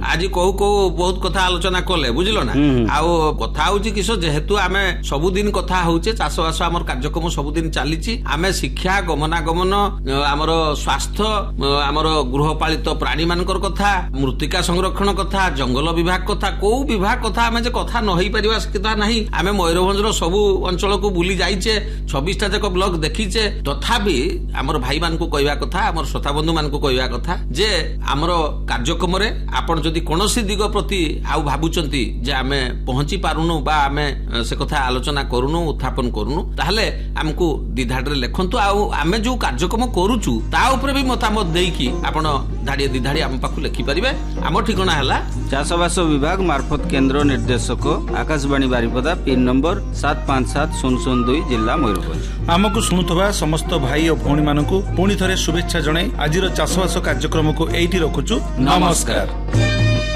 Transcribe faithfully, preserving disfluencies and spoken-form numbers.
आज कहू कहू बहुत कथा आलोचना कले बुझिल ना आउ कथा होची किस जेहेतु आमे सबुदिन कथा होचे चाषबास आमर कार्यक्रम सबुदिन चली आमे शिक्षा गमनागमन आमर स्वास्थ्य आमर गृहपालित प्राणी मानकर कथा मृत्तिका संरक्षण कथा जंगल विभाग कथा कौ विभाग कथा आमे जे कथा न होई परिबा कथा नाही आमे मयूरभंजर सबु अंचल को बुली जाइचे छब्बीस टा जक ब्लॉक देखीचे तथापि आमर भाई मान को कहवा कथा आमर श्रोता बंधु मान को कहवा कथा जे आमर कार्यक्रम रे आपण जदि कोनोसी दिग प्रति आउ भाबुचंती जे आमे पहुंची पारुनु बा आमे से कथा आलोचना करूनु उत्थापन करूनु ताहले हमकु दिधाड रे लेखंतु आउ आमे जो कार्यक्रम करूचु ता ऊपर भी मतामत देकी आपण धाड़ी दिधाड़ी आम पाखु लिखि परिबे आम ठिकाना हला चाषबास विभाग मार्फत केंद्र निर्देशक आकाशवाणी बारिपदा पिन नंबर सात पांच सात शून्य शून्य दुई जिला मयूरभंज। आमको शुणुवा समस्त भाई और भौणी मानकु पुणी थरे शुभेच्छा जणाई आजिर चाषबास कार्यक्रम को एठी रखुचु। नमस्कार।